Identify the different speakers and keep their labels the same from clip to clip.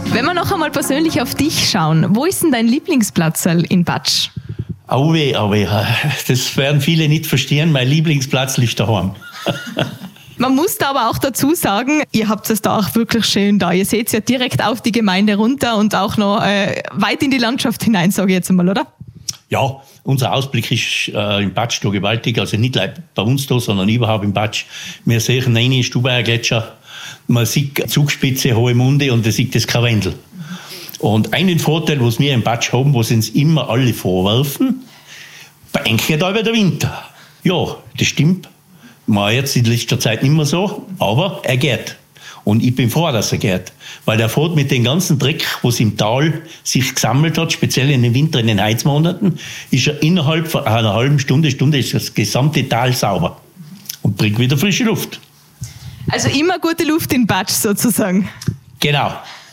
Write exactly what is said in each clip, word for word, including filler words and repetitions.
Speaker 1: Wenn wir noch einmal persönlich auf dich schauen, wo ist denn dein Lieblingsplatz in Batsch?
Speaker 2: Oh weh, oh weh, das werden viele nicht verstehen, mein Lieblingsplatz liegt daheim.
Speaker 1: Man muss da aber auch dazu sagen, ihr habt es da auch wirklich schön da. Ihr seht ja direkt auf die Gemeinde runter und auch noch äh, weit in die Landschaft hinein, sage ich jetzt einmal, oder?
Speaker 2: Ja, unser Ausblick ist äh, im Batsch da gewaltig, also nicht bei uns da, sondern überhaupt im Batsch. Wir sehen einen Stubaier Gletscher, man sieht die Zugspitze, Hohe Munde und man sieht das Karwendel. Und einen Vorteil, was wir im Batsch haben, was uns immer alle vorwerfen, bei Enkel da über der Winter. Ja, das stimmt. War jetzt in letzter Zeit nicht mehr so, aber er geht. Und ich bin froh, dass er geht. Weil er fährt mit dem ganzen Dreck, was im Tal sich gesammelt hat, speziell in den Winter, in den Heizmonaten, ist er innerhalb von einer halben Stunde, Stunde ist das gesamte Tal sauber. Und bringt wieder frische Luft.
Speaker 1: Also immer gute Luft in Batsch sozusagen.
Speaker 2: Genau.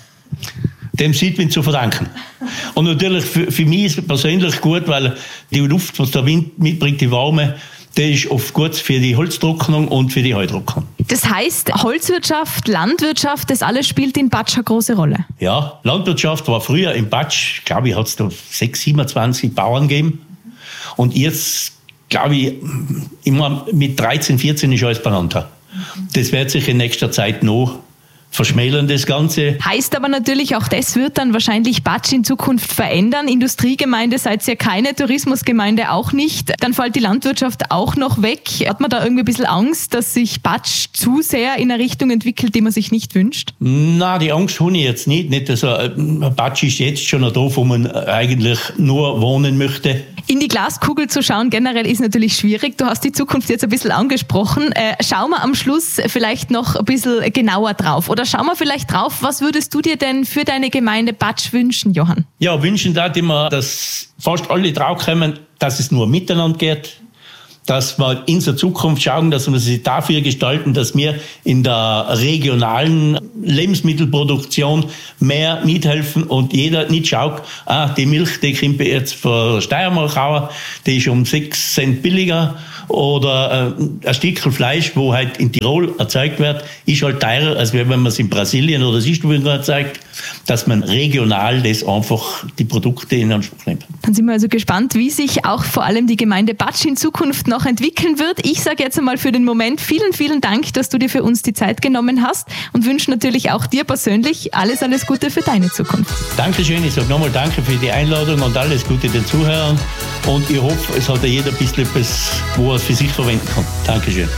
Speaker 2: Dem Südwind zu verdanken. Und natürlich für, für mich ist es persönlich gut, weil die Luft, was der Wind mitbringt, die Warme, der ist oft gut für die Holztrocknung und für die Heutrocknung.
Speaker 1: Das heißt, Holzwirtschaft, Landwirtschaft, das alles spielt in Batsch eine große Rolle?
Speaker 2: Ja, Landwirtschaft war früher in Batsch, glaube ich, hat es da sechs, siebenundzwanzig Bauern gegeben. Und jetzt, glaube ich, immer mit dreizehn, vierzehn ist alles beieinander. Das wird sich in nächster Zeit noch verschmälern, das Ganze.
Speaker 1: Heißt aber natürlich, auch das wird dann wahrscheinlich Batsch in Zukunft verändern. Industriegemeinde seid ihr keine, Tourismusgemeinde auch nicht. Dann fällt die Landwirtschaft auch noch weg. Hat man da irgendwie ein bisschen Angst, dass sich Batsch zu sehr in eine Richtung entwickelt, die man sich nicht wünscht?
Speaker 2: Na, die Angst habe ich jetzt nicht. nicht also, Batsch ist jetzt schon da, wo man eigentlich nur wohnen möchte.
Speaker 1: In die Glaskugel zu schauen generell ist natürlich schwierig. Du hast die Zukunft jetzt ein bisschen angesprochen. Äh, schauen wir am Schluss vielleicht noch ein bisschen genauer drauf. Oder schauen wir vielleicht drauf, was würdest du dir denn für deine Gemeinde Batsch wünschen, Johann?
Speaker 2: Ja, wünschen da immer, dass fast alle draufkommen, dass es nur miteinander geht. Dass wir in der Zukunft schauen, dass wir sie dafür gestalten, dass wir in der regionalen Lebensmittelproduktion mehr mithelfen und jeder nicht schaut, ah, die Milch, die kommt jetzt von Steiermark, die ist um sechs Cent billiger, oder äh, ein Stückchen Fleisch, wo halt in Tirol erzeugt wird, ist halt teurer, als wenn man es in Brasilien oder Südstaaten erzeugt, dass man regional das einfach die Produkte in Anspruch nimmt.
Speaker 1: Dann sind wir also gespannt, wie sich auch vor allem die Gemeinde Batsch in Zukunft noch entwickeln wird. Ich sage jetzt einmal für den Moment vielen, vielen Dank, dass du dir für uns die Zeit genommen hast und wünsche natürlich auch dir persönlich alles, alles Gute für deine Zukunft.
Speaker 2: Dankeschön, ich sage nochmal danke für die Einladung und alles Gute den Zuhörern und ich hoffe, es hat ja jeder ein bisschen etwas, wo er es für sich verwenden kann. Dankeschön.